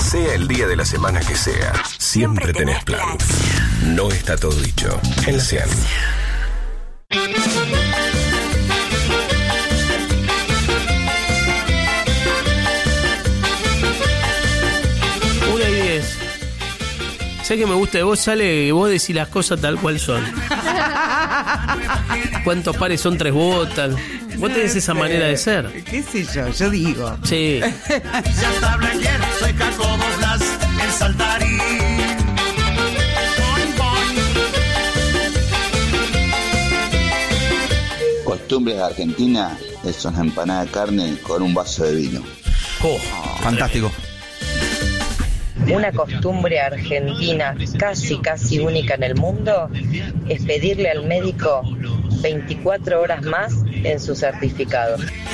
Sea el día de la semana que sea, siempre tenés plan. No está todo dicho en la 100. Sé que me gusta de vos, sale que vos decís las cosas tal cual son. ¿Cuántos pares son 3 botas? Vos tenés esa manera de ser. ¿Qué sé yo digo. Sí. Ya está Blayer, soy Jacobo Blas, el saltarín. Costumbres argentinas es una empanada de carne con un vaso de vino. Fantástico. Una costumbre argentina casi única en el mundo es pedirle al médico 24 horas más en su certificado.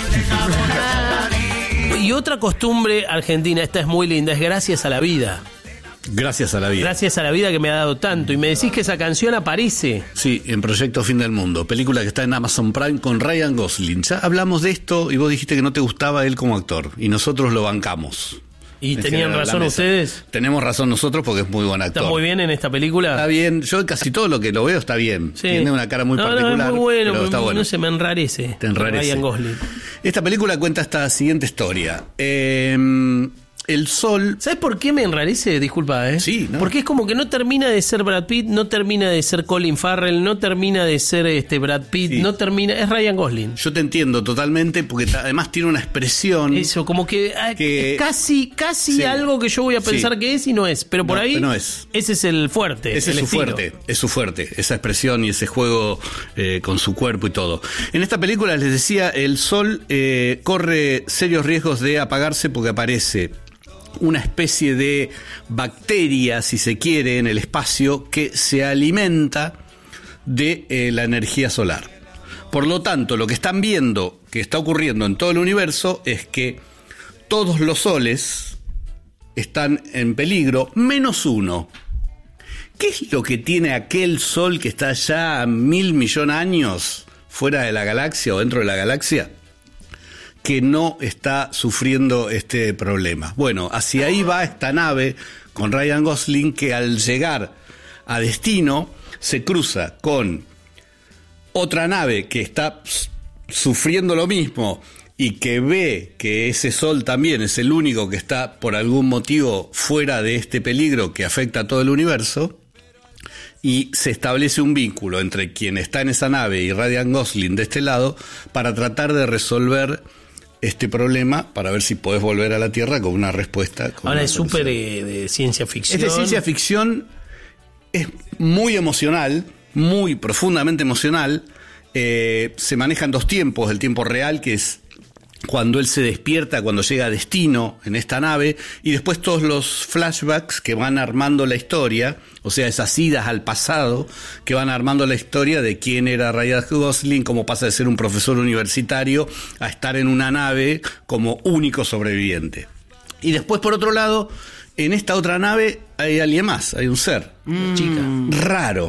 Y otra costumbre argentina, esta es muy linda, es gracias a la vida. Gracias a la vida. Gracias a la vida que me ha dado tanto. Y me decís que esa canción aparece. Sí, en Proyecto Fin del Mundo, película que está en Amazon Prime con Ryan Gosling. Ya hablamos de esto y vos dijiste que no te gustaba él como actor. Y nosotros lo bancamos. ¿Y tenían razón ustedes? Tenemos razón nosotros porque es muy buen actor. ¿Está muy bien en esta película? Está bien, yo casi todo lo que lo veo está bien. Sí. Tiene una cara muy particular, es muy bueno, pero está bueno. No se me enrarece. Te enrarece. Ryan Gosling. Esta película cuenta esta siguiente historia. El sol... ¿Sabes por qué me enrarece? Disculpa, ¿eh? Sí, ¿no? Porque es como que no termina de ser Brad Pitt, no termina de ser Colin Farrell, no termina de ser Brad Pitt, Sí. no termina... Es Ryan Gosling. Yo te entiendo totalmente porque además tiene una expresión... Eso, como que casi Sí. algo que yo voy a pensar Sí. que es y no es. Pero por No, ahí no es. Ese es el fuerte. Ese el es su estilo. fuerte, es su fuerte, esa expresión y ese juego con su cuerpo y todo. En esta película, les decía, el sol corre serios riesgos de apagarse porque aparece una especie de bacteria, si se quiere, en el espacio que se alimenta de la energía solar. Por lo tanto, lo que están viendo que está ocurriendo en todo el universo es que todos los soles están en peligro, menos uno. ¿Qué es lo que tiene aquel sol que está ya a 1.000 millones de años fuera de la galaxia o dentro de la galaxia que no está sufriendo este problema? Bueno, hacia ahí va esta nave con Ryan Gosling, que al llegar a destino se cruza con otra nave que está sufriendo lo mismo y que ve que ese sol también es el único que está por algún motivo fuera de este peligro que afecta a todo el universo, y se establece un vínculo entre quien está en esa nave y Ryan Gosling de este lado para tratar de resolver este problema, para ver si podés volver a la Tierra con una respuesta. Ahora es súper de ciencia ficción. Es de ciencia ficción, es muy emocional, muy profundamente emocional. Se manejan 2 tiempos, el tiempo real, que es cuando él se despierta, cuando llega a destino en esta nave, y después todos los flashbacks que van armando la historia, o sea, esas idas al pasado que van armando la historia de quién era Ryan Gosling, cómo pasa de ser un profesor universitario a estar en una nave como único sobreviviente. Y después, por otro lado, en esta otra nave hay alguien más, hay un ser. Chica. Raro,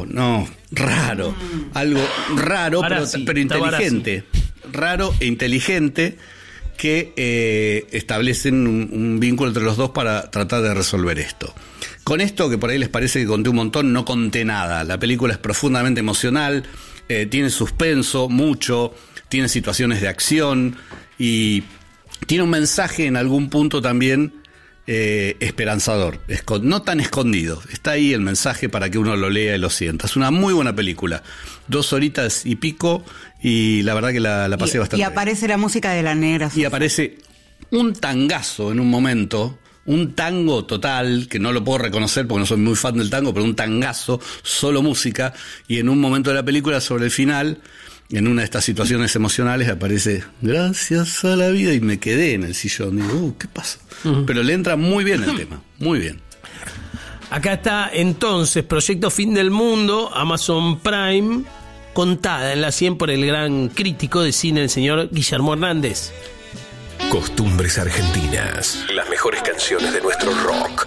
algo raro, pero inteligente. Raro e inteligente, que establecen un vínculo entre los dos para tratar de resolver esto. Con esto, que por ahí les parece que conté un montón, no conté nada. La película es profundamente emocional, tiene suspenso, mucho, tiene situaciones de acción y tiene un mensaje en algún punto también esperanzador, no tan escondido. Está ahí el mensaje para que uno lo lea y lo sienta. Es una muy buena película, 2 horitas y pico, y la verdad que la pasé bastante bien. Y aparece la música de La Negra. Y aparece un tangazo en un momento, un tango total, que no lo puedo reconocer porque no soy muy fan del tango, pero un tangazo, solo música, y en un momento de la película, sobre el final, en una de estas situaciones emocionales, aparece gracias a la vida, y me quedé en el sillón. Digo, ¿qué pasa? Pero le entra muy bien el tema, muy bien. Acá está entonces Proyecto Fin del Mundo, Amazon Prime, contada en la 100 por el gran crítico de cine, el señor Guillermo Hernández. Costumbres argentinas. Las mejores canciones de nuestro rock.